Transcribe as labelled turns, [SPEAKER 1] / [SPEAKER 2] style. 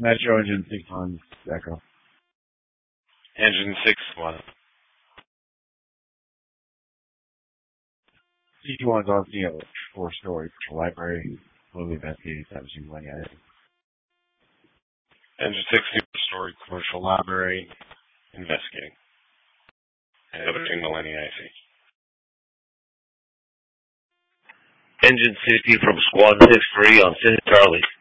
[SPEAKER 1] Metro Engine 6 on Echo.
[SPEAKER 2] Engine 6 1.
[SPEAKER 1] CQ1's on, 4-story library, slowly investigating establishing money at it.
[SPEAKER 2] Engine 6 super-story commercial library, investigating. Establishing Millennium IC.
[SPEAKER 3] Engine 60 from Squad 6-3 on St. Charlie.